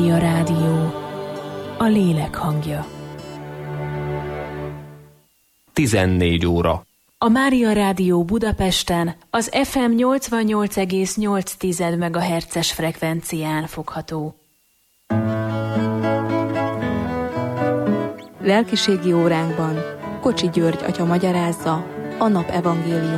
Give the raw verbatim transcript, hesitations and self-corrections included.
Mária Rádió, a lélek hangja. tizennégy óra. A Mária Rádió Budapesten az ef em nyolcvannyolc egész nyolc megahertzes frekvencián fogható. Lelkiségi óránkban Kocsi György atya magyarázza a nap evangéliumát.